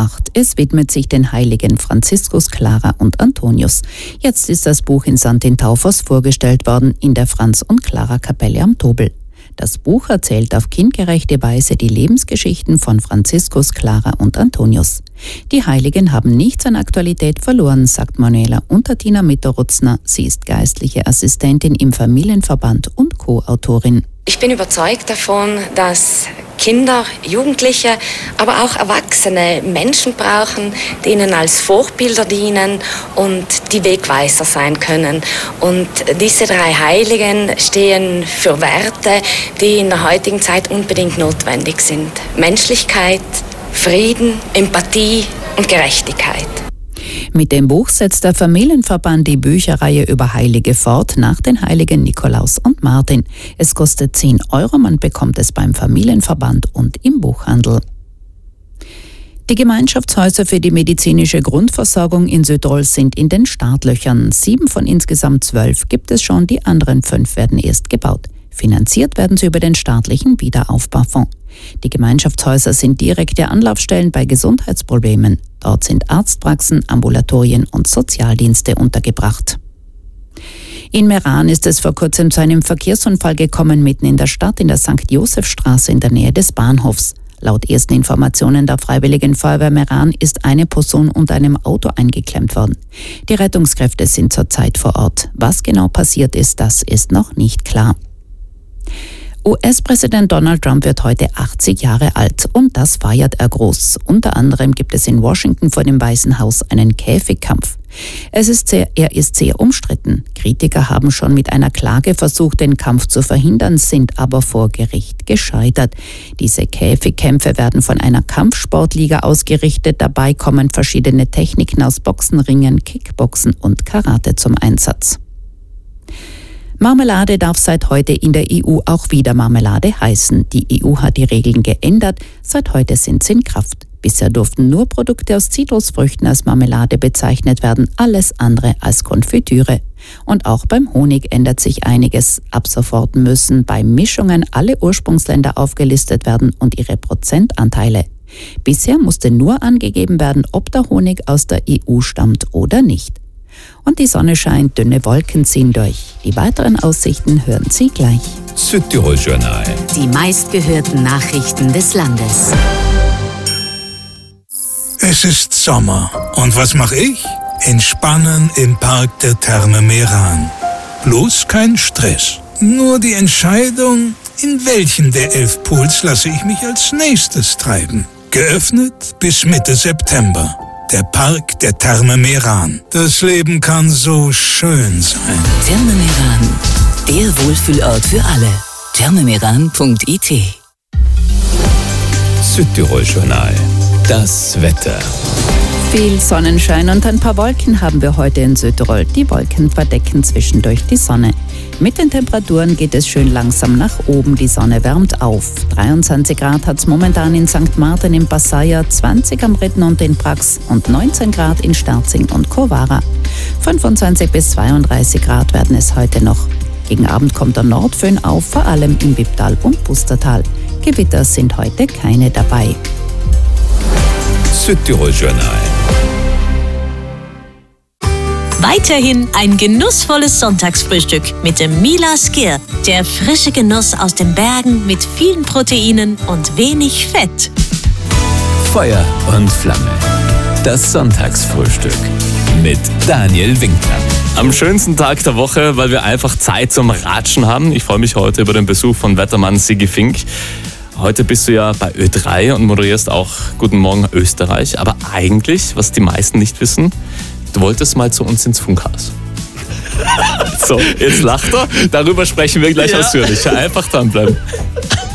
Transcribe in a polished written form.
mitgebracht. Es widmet sich den Heiligen Franziskus, Clara und Antonius. Jetzt ist das Buch in St. Taufers vorgestellt worden in der Franz- und Clara-Kapelle am Tobel. Das Buch erzählt auf kindgerechte Weise die Lebensgeschichten von Franziskus, Clara und Antonius. Die Heiligen haben nichts an Aktualität verloren, sagt Manuela Untertiner Mitterutzner. Sie ist geistliche Assistentin im Familienverband und Co-Autorin. Ich bin überzeugt davon, dass Kinder, Jugendliche, aber auch Erwachsene Menschen brauchen, die ihnen als Vorbilder dienen und die Wegweiser sein können. Und diese drei Heiligen stehen für Werte, die in der heutigen Zeit unbedingt notwendig sind. Menschlichkeit, Frieden, Empathie und Gerechtigkeit. Mit dem Buch setzt der Familienverband die Bücherreihe über Heilige fort nach den Heiligen Nikolaus und Martin. Es kostet 10 €, man bekommt es beim Familienverband und im Buchhandel. Die Gemeinschaftshäuser für die medizinische Grundversorgung in Südtirol sind in den Startlöchern. 7 von insgesamt 12 gibt es schon, die anderen 5 werden erst gebaut. Finanziert werden sie über den staatlichen Wiederaufbaufonds. Die Gemeinschaftshäuser sind direkte Anlaufstellen bei Gesundheitsproblemen. Dort sind Arztpraxen, Ambulatorien und Sozialdienste untergebracht. In Meran ist es vor kurzem zu einem Verkehrsunfall gekommen, mitten in der Stadt in der St. Josefstraße in der Nähe des Bahnhofs. Laut ersten Informationen der Freiwilligen Feuerwehr Meran ist eine Person unter einem Auto eingeklemmt worden. Die Rettungskräfte sind zurzeit vor Ort. Was genau passiert ist, das ist noch nicht klar. US-Präsident Donald Trump wird heute 80 Jahre alt und das feiert er groß. Unter anderem gibt es in Washington vor dem Weißen Haus einen Käfigkampf. Er ist sehr umstritten. Kritiker haben schon mit einer Klage versucht, den Kampf zu verhindern, sind aber vor Gericht gescheitert. Diese Käfigkämpfe werden von einer Kampfsportliga ausgerichtet. Dabei kommen verschiedene Techniken aus Boxen, Ringen, Kickboxen und Karate zum Einsatz. Marmelade darf seit heute in der EU auch wieder Marmelade heißen. Die EU hat die Regeln geändert. Seit heute sind sie in Kraft. Bisher durften nur Produkte aus Zitrusfrüchten als Marmelade bezeichnet werden, alles andere als Konfitüre. Und auch beim Honig ändert sich einiges. Ab sofort müssen bei Mischungen alle Ursprungsländer aufgelistet werden und ihre Prozentanteile. Bisher musste nur angegeben werden, ob der Honig aus der EU stammt oder nicht. Und die Sonne scheint, dünne Wolken ziehen durch. Die weiteren Aussichten hören Sie gleich. Südtirol Journal. Die meistgehörten Nachrichten des Landes. Es ist Sommer. Und was mache ich? Entspannen im Park der Therme Meran. Bloß kein Stress. Nur die Entscheidung, in welchen der 11 Pools lasse ich mich als nächstes treiben. Geöffnet bis Mitte September. Der Park der Therme Meran. Das Leben kann so schön sein. Therme Meran, der Wohlfühlort für alle. thermemeran.it. Südtirol Journal. Das Wetter. Viel Sonnenschein und ein paar Wolken haben wir heute in Südtirol. Die Wolken verdecken zwischendurch die Sonne. Mit den Temperaturen geht es schön langsam nach oben. Die Sonne wärmt auf. 23 Grad hat es momentan in St. Martin im Passaia, 20 am Ritten und in Prax und 19 Grad in Sterzing und Kovara. 25 bis 32 Grad werden es heute noch. Gegen Abend kommt der Nordföhn auf, vor allem im Wipptal und Pustertal. Gewitter sind heute keine dabei. Südtirol Journal. Weiterhin ein genussvolles Sonntagsfrühstück mit dem Mila Skir. Der frische Genuss aus den Bergen mit vielen Proteinen und wenig Fett. Feuer und Flamme. Das Sonntagsfrühstück mit Daniel Winkler. Am schönsten Tag der Woche, weil wir einfach Zeit zum Ratschen haben. Ich freue mich heute über den Besuch von Wettermann Sigi Fink. Heute bist du ja bei Ö3 und moderierst auch Guten Morgen Österreich. Aber eigentlich, was die meisten nicht wissen, du wolltest mal zu uns ins Funkhaus. So, jetzt lacht er. Darüber sprechen wir gleich ausführlich. Einfach dranbleiben.